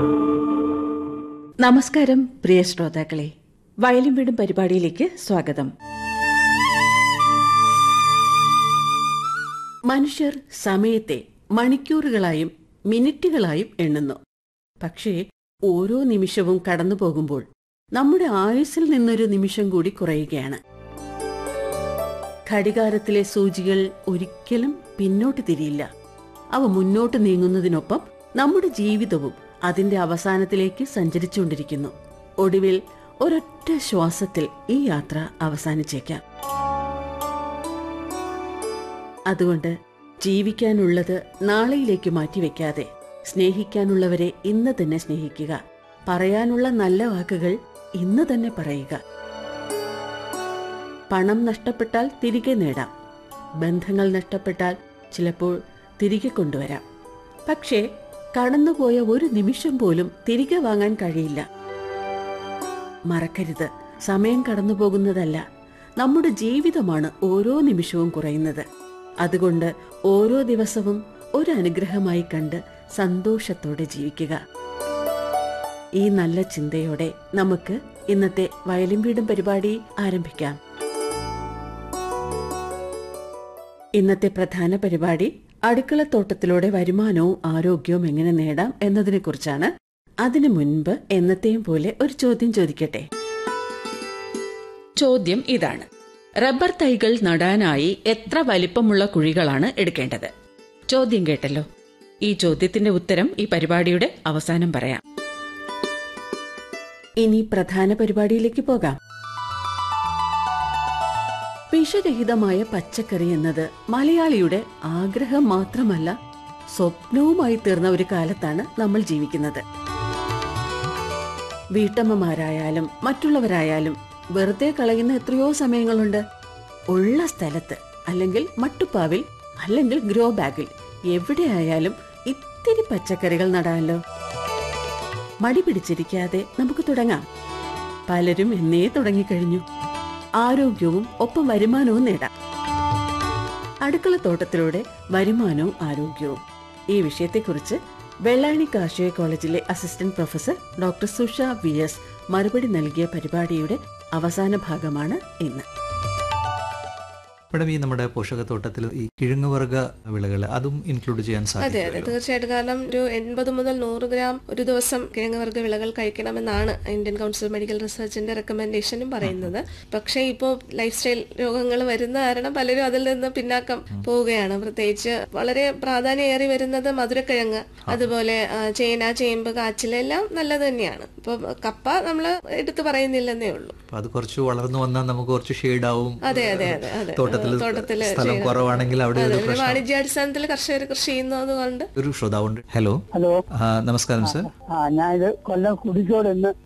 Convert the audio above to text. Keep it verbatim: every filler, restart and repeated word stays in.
നമസ്കാരം പ്രിയ ശ്രോതാക്കളെ, വയലും വീടും പരിപാടിയിലേക്ക് സ്വാഗതം. മനുഷ്യർ സമയത്തെ മണിക്കൂറുകളായും മിനിറ്റുകളായും എണ്ണുന്നു. പക്ഷേ ഓരോ നിമിഷവും കടന്നു പോകുമ്പോൾ നമ്മുടെ ആയുസ്സിൽ നിന്നൊരു നിമിഷം കൂടി കുറയുകയാണ്. ഘടികാരത്തിലെ സൂചികൾ ഒരിക്കലും പിന്നോട്ട് തിരിയില്ല. അവ മുന്നോട്ട് നീങ്ങുന്നതിനൊപ്പം നമ്മുടെ ജീവിതവും അതിന്റെ അവസാനത്തിലേക്ക് സഞ്ചരിച്ചുകൊണ്ടിരിക്കുന്നു. ഒടുവിൽ ഒരൊറ്റ ശ്വാസത്തിൽ ഈ യാത്ര അവസാനിച്ചേക്കാം. അതുകൊണ്ട് ജീവിക്കാനുള്ളത് നാളെയിലേക്ക് മാറ്റിവെക്കാതെ സ്നേഹിക്കാനുള്ളവരെ ഇന്ന് തന്നെ സ്നേഹിക്കുക. പറയാനുള്ള നല്ല വാക്കുകൾ ഇന്ന് തന്നെ പറയുക. പണം നഷ്ടപ്പെട്ടാൽ തിരികെ നേടാം. ബന്ധങ്ങൾ നഷ്ടപ്പെട്ടാൽ ചിലപ്പോൾ തിരികെ കൊണ്ടുവരാം. പക്ഷേ കടന്നുപോയ ഒരു നിമിഷം പോലും തിരികെ വാങ്ങാൻ കഴിയില്ല. മറക്കരുത്, സമയം കടന്നു പോകുന്നതല്ല, നമ്മുടെ ജീവിതമാണ് ഓരോ നിമിഷവും കുറയുന്നത്. അതുകൊണ്ട് ഓരോ ദിവസവും ഒരു അനുഗ്രഹമായി കണ്ട് സന്തോഷത്തോടെ ജീവിക്കുക. ഈ നല്ല ചിന്തയോടെ നമുക്ക് ഇന്നത്തെ വയലും വീടും പരിപാടി ആരംഭിക്കാം. ഇന്നത്തെ പ്രധാന പരിപാടി അടുക്കളത്തോട്ടത്തിലൂടെ വരുമാനവും ആരോഗ്യവും എങ്ങനെ നേടാം എന്നതിനെ കുറിച്ചാണ്. അതിനു മുൻപ് എന്നത്തെയും പോലെ ഒരു ചോദ്യം ചോദിക്കട്ടെ. ചോദ്യം ഇതാണ്: റബ്ബർ തൈകൾ നടാനായി എത്ര വലിപ്പമുള്ള കുഴികളാണ് എടുക്കേണ്ടത്? ചോദ്യം കേട്ടല്ലോ. ഈ ചോദ്യത്തിന്റെ ഉത്തരം ഈ പരിപാടിയുടെ അവസാനം പറയാം. ഇനി പ്രധാന പരിപാടിയിലേക്ക് പോകാം. വിഷരഹിതമായ പച്ചക്കറി എന്നത് മലയാളിയുടെ ആഗ്രഹം മാത്രമല്ല, സ്വപ്നവുമായി തീർന്ന ഒരു കാലത്താണ് നമ്മൾ ജീവിക്കുന്നത്. വീട്ടമ്മമാരായാലും മറ്റുള്ളവരായാലും വെറുതെ കളയുന്ന എത്രയോ സമയങ്ങളുണ്ട്. ഉള്ള സ്ഥലത്ത്, അല്ലെങ്കിൽ മട്ടുപ്പാവിൽ, അല്ലെങ്കിൽ ഗ്രോ ബാഗിൽ, എവിടെയായാലും ഇത്തിരി പച്ചക്കറികൾ നടാമല്ലോ. മടി പിടിച്ചിരിക്കാതെ നമുക്ക് തുടങ്ങാം. പലരും എന്നേ തുടങ്ങിക്കഴിഞ്ഞു. ആരോഗ്യവും ഒപ്പം വരുമാനവും നേടാം. അടുക്കളത്തോട്ടത്തിലൂടെ വരുമാനവും ആരോഗ്യവും, ഈ വിഷയത്തെക്കുറിച്ച് വെള്ളായണി കാർഷിക കോളേജിലെ അസിസ്റ്റന്റ് പ്രൊഫസർ ഡോക്ടർ സുഷ വി എസ് മറുപടി നൽകിയ പരിപാടിയുടെ അവസാന ഭാഗമാണ് ഇന്ന്. മാഡം, ഈ നമ്മുടെ പോഷകത്തോട്ടത്തിൽ ഈ കിഴങ്ങുവർഗ വിളകൾ അതും ഇൻക്ലൂഡ് ചെയ്യാൻ സാധിക്കും? അതെ അതെ തീർച്ചയായിട്ടും. കാരണം ഒരു എൺപത് മുതൽ നൂറ് ഗ്രാം ഒരു ദിവസം കിഴങ്ങുവർഗ വിളകൾ കഴിക്കണമെന്നാണ് ഇന്ത്യൻ കൗൺസിൽ മെഡിക്കൽ റിസർച്ചിന്റെ റെക്കമെൻഡേഷനും പറയുന്നത്. പക്ഷേ ഇപ്പോൾ ലൈഫ് സ്റ്റൈൽ രോഗങ്ങൾ വരുന്ന കാരണം പലരും അതിൽ നിന്ന് പിന്നാക്കം പോവുകയാണ്. പ്രത്യേകിച്ച് വളരെ പ്രാധാന്യമേറി വരുന്നത് മധുരക്കിഴങ്ങ്, അതുപോലെ ചേന, ചേമ്പ്, കാച്ചിൽ എല്ലാം നല്ലത് തന്നെയാണ്. ഇപ്പൊ കപ്പ നമ്മൾ എടുത്തു പറയുന്നില്ലെന്നേ ഉള്ളൂ. അത് കുറച്ച് വളർന്നു വന്നാൽ നമുക്ക് കുറച്ച് ഷെയ്ഡാവും. അതെ അതെ അതെ അതെ തോട്ടത്തില് സ്ഥലം കുറവാണെങ്കിൽ അവിടെ വാണിജ്യാടിസ്ഥാനത്തിൽ കർഷകർ കൃഷി ചെയ്യുന്നത് കൊണ്ട്. ഒരു ശ്രോതാവുണ്ട്. ഹലോ ഹലോ നമസ്കാരം സർ. ആ ഞാനിത് കൊല്ലം കുടിക്കോട് എന്ന്